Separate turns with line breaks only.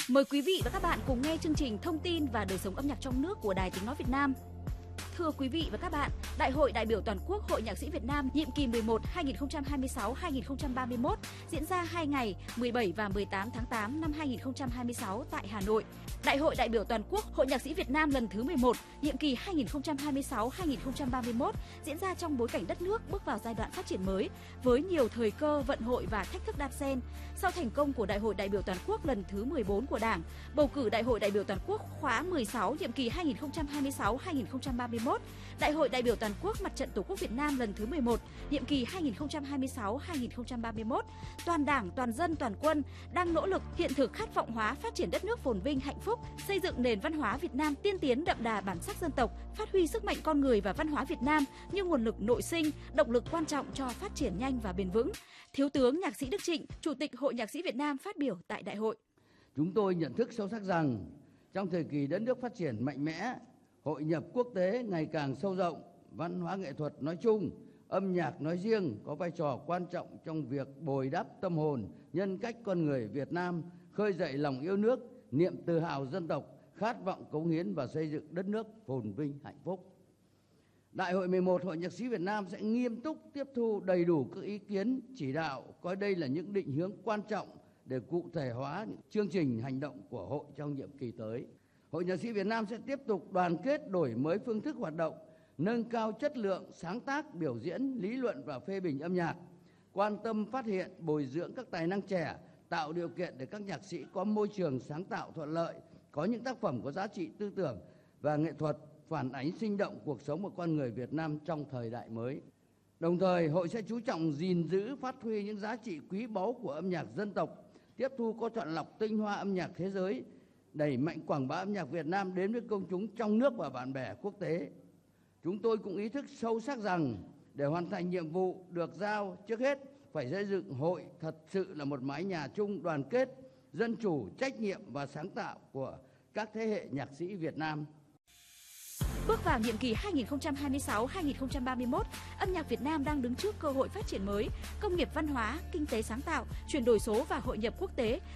Mời quý vị và các bạn cùng nghe chương trình Thông tin và đời sống âm nhạc trong nước của Đài Tiếng nói Việt Nam. Thưa quý vị và các bạn, Đại hội đại biểu toàn quốc Hội Nhạc sĩ Việt Nam nhiệm kỳ 11 2026-2031 diễn ra 2 ngày 17 và 18 tháng 8 năm 2026 tại Hà Nội. Đại hội đại biểu toàn quốc Hội Nhạc sĩ Việt Nam lần thứ 11 nhiệm kỳ 2026-2031 diễn ra trong bối cảnh đất nước bước vào giai đoạn phát triển mới với nhiều thời cơ, vận hội và thách thức đan xen. Sau thành công của Đại hội đại biểu toàn quốc lần thứ 14 của Đảng, bầu cử Đại hội đại biểu toàn quốc khóa 16 nhiệm kỳ 2026-2031, Đại hội đại biểu toàn quốc Mặt trận Tổ quốc Việt Nam lần thứ 11 nhiệm kỳ 2026-2031, toàn Đảng, toàn dân, toàn quân đang nỗ lực hiện thực khát vọng hóa phát triển đất nước phồn vinh hạnh phúc, xây dựng nền văn hóa Việt Nam tiên tiến đậm đà bản sắc dân tộc, phát huy sức mạnh con người và văn hóa Việt Nam như nguồn lực nội sinh, động lực quan trọng cho phát triển nhanh và bền vững. Thiếu tướng Nhạc sĩ Đức Trịnh, Chủ tịch Hội Nhạc sĩ Việt Nam phát biểu tại đại hội.
Chúng tôi nhận thức sâu sắc rằng trong thời kỳ đất nước phát triển mạnh mẽ, hội nhập quốc tế ngày càng sâu rộng, văn hóa nghệ thuật nói chung, âm nhạc nói riêng có vai trò quan trọng trong việc bồi đắp tâm hồn, nhân cách con người Việt Nam, khơi dậy lòng yêu nước, niềm tự hào dân tộc, khát vọng cống hiến và xây dựng đất nước phồn vinh hạnh phúc. Đại hội 11 Hội Nhạc sĩ Việt Nam sẽ nghiêm túc tiếp thu đầy đủ các ý kiến, chỉ đạo, coi đây là những định hướng quan trọng để cụ thể hóa những chương trình hành động của hội trong nhiệm kỳ tới. Hội Nhạc sĩ Việt Nam sẽ tiếp tục đoàn kết đổi mới phương thức hoạt động, nâng cao chất lượng sáng tác, biểu diễn, lý luận và phê bình âm nhạc, quan tâm phát hiện, bồi dưỡng các tài năng trẻ, tạo điều kiện để các nhạc sĩ có môi trường sáng tạo thuận lợi, có những tác phẩm có giá trị tư tưởng và nghệ thuật phản ánh sinh động cuộc sống của con người Việt Nam trong thời đại mới. Đồng thời, hội sẽ chú trọng gìn giữ, phát huy những giá trị quý báu của âm nhạc dân tộc, tiếp thu có chọn lọc tinh hoa âm nhạc thế giới, đẩy mạnh quảng bá âm nhạc Việt Nam đến với công chúng trong nước và bạn bè quốc tế. Chúng tôi cũng ý thức sâu sắc rằng để hoàn thành nhiệm vụ được giao, trước hết phải xây dựng hội thật sự là một mái nhà chung đoàn kết, dân chủ, trách nhiệm và sáng tạo của các thế hệ nhạc sĩ Việt Nam.
Bước vào nhiệm kỳ 2026-2031, âm nhạc Việt Nam đang đứng trước cơ hội phát triển mới, công nghiệp văn hóa, kinh tế sáng tạo, chuyển đổi số và hội nhập quốc tế